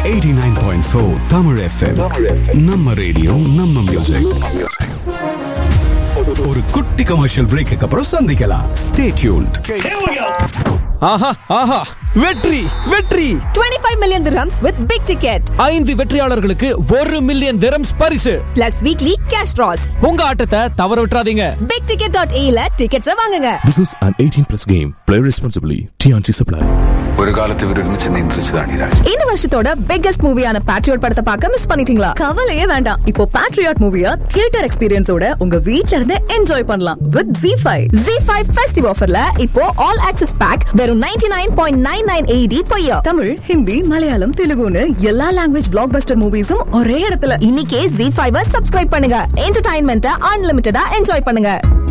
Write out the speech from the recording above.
89.4 Tamil FM. நம்ம radio நம்ம music. ஒரு குட்டி கமர்ஷியல் பிரேக்கு அப்புறம் சந்திக்கலாம். Stay tuned. ஆஹா ஆஹா வெற்றி வெற்றி 25 million dirhams with big ticket. 5 வெற்றியாளர்களுக்கு 1 million dirhams பரிசு Plus weekly cash draws. உங்க ஆட்டத்தை தவற விட்டுறாதீங்க. bigticket.ae ல tickets வாங்குங்க. This is an 18+ game. Play responsibly. TNC Supply. ஒரு காலத்து விரும்பிச்சு நின்றுச்சுதான் நீராஜ். இந்த வருஷத்தோட biggest மூவியான Patriot படத்தை பார்க்க மிஸ் பண்ணிட்டீங்களா? கவலையே வேண்டாம். இப்போ Patriot மூவியா தியேட்டர் எக்ஸ்பீரியன்ஸோட உங்க வீட்ல இருந்து என்ஜாய் பண்ணலாம் with ZEE5. ZEE5 ஃபெஸ்டிவ் ஆஃபர்ல இப்போ ஆல் ஆக்சஸ் பேக் வெறும் 99.99 AED per year. Tamil, Hindi, Malayalam, தெலுங்குன்னு எல்லா லாங்குவேஜ் பிளாக்பஸ்டர் மூவிஸும் ஒரே இடத்துல. இன்னைக்கே ZEE5 சப்ஸ்கிரைப் பண்ணுங்க. என்டர்டைன்மெண்ட்டை அன்லிமிட்டடா என்ஜாய் பண்ணுங்க.